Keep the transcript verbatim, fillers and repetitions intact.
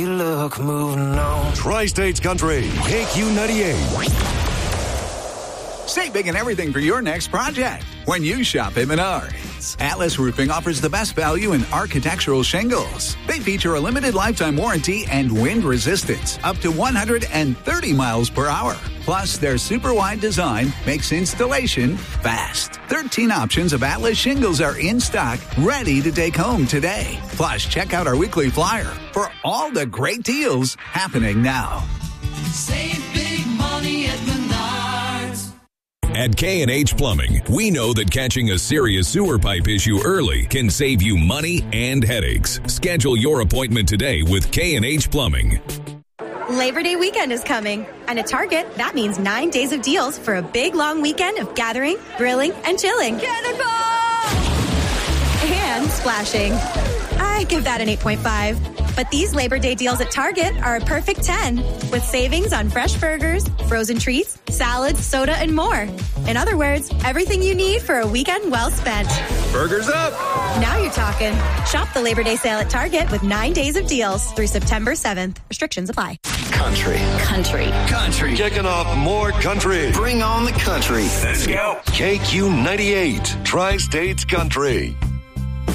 Look, moving on. Tri-States Country, K Q ninety-eight. Save big and everything for your next project when you shop at Menards. Atlas Roofing offers the best value in architectural shingles. They feature a limited lifetime warranty and wind resistance up to one hundred thirty miles per hour. Plus, their super wide design makes installation fast. thirteen options of Atlas shingles are in stock, ready to take home today. Plus, check out our weekly flyer for all the great deals happening now. Save big money at Menards. At K and H Plumbing, we know that catching a serious sewer pipe issue early can save you money and headaches. Schedule your appointment today with K and H Plumbing. Labor Day weekend is coming, and at Target, that means nine days of deals for a big, long weekend of gathering, grilling, and chilling. Cannonball! And splashing. I give that an eight point five. But these Labor Day deals at Target are a perfect ten, with savings on fresh burgers, frozen treats, salads, soda, and more. In other words, everything you need for a weekend well spent. Burgers up! Now you're talking. Shop the Labor Day sale at Target with nine days of deals through September seventh. Restrictions apply. Country. Country. Country. Kicking off more country. Bring on the country. Let's go. K Q ninety-eight, Tri-States Country.